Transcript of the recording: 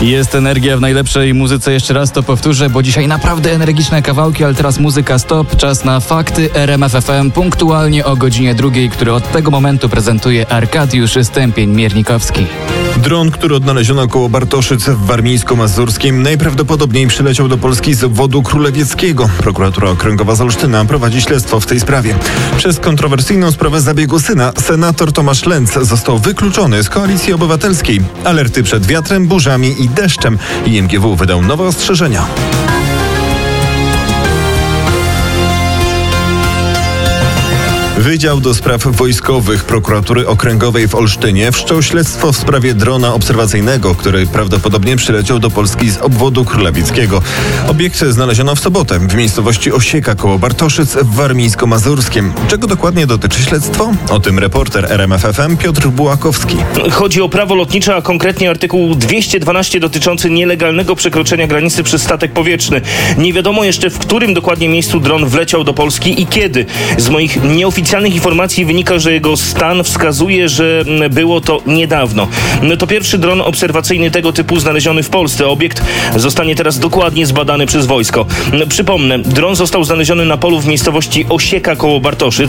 Jest energia w najlepszej muzyce, jeszcze raz to powtórzę, bo dzisiaj naprawdę energiczne kawałki, ale teraz muzyka stop, czas na fakty RMF FM punktualnie o godzinie 2, który od tego momentu prezentuje Arkadiusz Stępień-Miernikowski. Dron, który odnaleziono koło Bartoszyc w Warmińsku-Mazurskim, najprawdopodobniej przyleciał do Polski z obwodu królewieckiego. Prokuratura Okręgowa z Olsztyna prowadzi śledztwo w tej sprawie. Przez kontrowersyjną sprawę zabiegu syna senator Tomasz Lenz został wykluczony z Koalicji Obywatelskiej. Alerty przed wiatrem, burzami i deszczem. IMGW wydał nowe ostrzeżenia. Wydział do Spraw Wojskowych Prokuratury Okręgowej w Olsztynie wszczął śledztwo w sprawie drona obserwacyjnego, który prawdopodobnie przyleciał do Polski z obwodu królewieckiego. Obiekt znaleziono w sobotę w miejscowości Osieka koło Bartoszyc w Warmińsko-Mazurskim. Czego dokładnie dotyczy śledztwo? O tym reporter RMF FM Piotr Bułakowski. Chodzi o prawo lotnicze, a konkretnie artykuł 212 dotyczący nielegalnego przekroczenia granicy przez statek powietrzny. Nie wiadomo jeszcze, w którym dokładnie miejscu dron wleciał do Polski i kiedy. Z moich nieoficjalnych informacji wynika, że jego stan wskazuje, że było to niedawno. To pierwszy dron obserwacyjny tego typu znaleziony w Polsce. Obiekt zostanie teraz dokładnie zbadany przez wojsko. Przypomnę, dron został znaleziony na polu w miejscowości Osieka koło Bartoszyc.